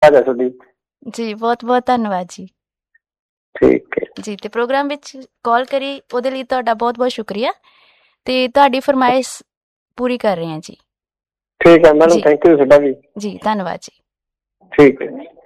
ਮੁਲਾਕਾਤ ਹੈ ਤੁਹਾਡੀ। ਜੀ ਬਹੁਤ ਬਹੁਤ ਧੰਨਵਾਦ ਜੀ। ਠੀਕ ਹੈ ਜੀ, ਤੇ ਪ੍ਰੋਗਰਾਮ ਵਿੱਚ ਕਾਲ ਕਰੀ ਉਹਦੇ ਲਈ ਤੁਹਾਡਾ ਬਹੁਤ ਬਹੁਤ ਸ਼ੁਕਰੀਆ, ਤੇ ਤੁਹਾਡੀ ਫਰਮਾਇਸ਼ ਪੂਰੀ ਕਰ ਰਹੇ ਹਾਂ ਜੀ। ਠੀਕ ਹੈ ਮੈਡਮ, ਥੈਂਕ ਯੂ ਤੁਹਾਡਾ ਵੀ। ਜੀ ਧੰਨਵਾਦ ਜੀ। ਠੀਕ ਹੈ।